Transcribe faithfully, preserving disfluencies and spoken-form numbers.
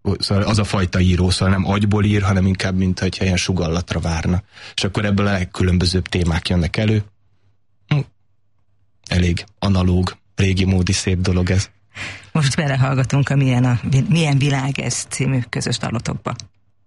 szóval az a fajta író, szóval nem agyból ír, hanem inkább, mint hogyha ilyen sugallatra várna. És akkor ebből a legkülönbözőbb témák jönnek elő. Hm. Elég analóg, régi módi szép dolog ez. Most belehallgatunk a Milyen, a Milyen világ ez című közös dalotokba.